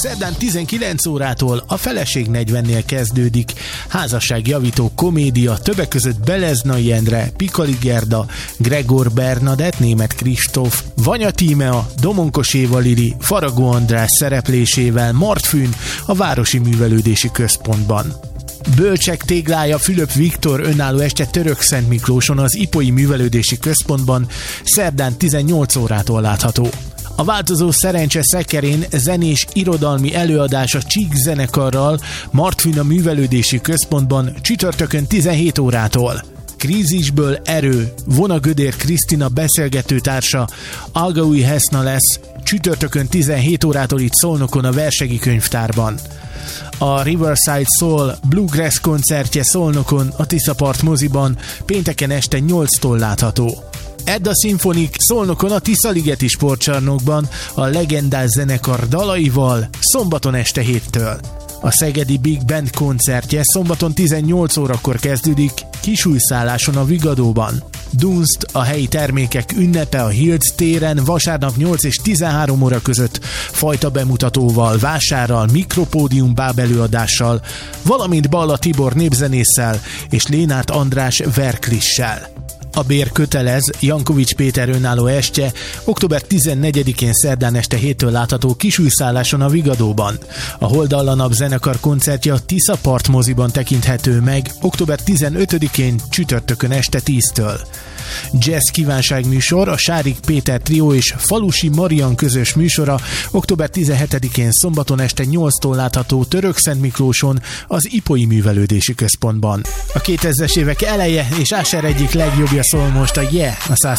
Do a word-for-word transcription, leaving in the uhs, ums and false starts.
Szerdán tizenkilenc órától a Feleség negyvennél kezdődik. Házasságjavító komédia, többek között Beleznai Endre, Pikali Gerda, Gregor Bernadett, Németh Kristóf, Vanya Tímea, Domonkos Éva Lili, Faragó András szereplésével Martfűn a Városi Művelődési Központban. Bölcsek téglája Fülöp Viktor önálló este Törökszent Miklóson az Ipoi Művelődési Központban szerdán tizennyolc órától látható. A változó szerencse szekerén zenés irodalmi előadás a Csík zenekarral Martfűn a Művelődési Központban csütörtökön tizenhét órától. Krízisből erő, Vonagödér Krisztina beszélgetőtársa Algaúj Heszna lesz csütörtökön tizenhét órától itt Szolnokon a Versegi Könyvtárban. A Riverside Soul Bluegrass koncertje Szolnokon a Tiszapart moziban pénteken este nyolctól látható. Edda Symphonic Szolnokon a Tiszaligeti Sportcsarnokban a legendás zenekar dalaival szombaton este héttől. A Szegedi Big Band koncertje szombaton tizennyolc órakor kezdődik Kisújszálláson a Vigadóban. Dunst a helyi termékek ünnepe a Hilt téren vasárnap nyolc és tizenhárom óra között fajta bemutatóval, vásárral, mikropódium bábelőadással, valamint Balla Tibor népzenésszel és Lénárt András verklissel. A bér kötelez, Jankovics Péter önálló estje október tizennegyedikén szerdán este héttől látható Kisújszálláson a Vigadóban. A Holdallanap zenekar koncertje a Tiszapart moziban tekinthető meg október tizenötödikén csütörtökön este tíztől. Jazz kívánságműsor, a Sárik Péter trió és Falusi Marian közös műsora október tizenhetedikén szombaton este nyolctól látható Törökszent Miklóson az Ipoi Művelődési Központban. A kétezres évek eleje és Asher egyik legjobbja szól most a Yeah a száz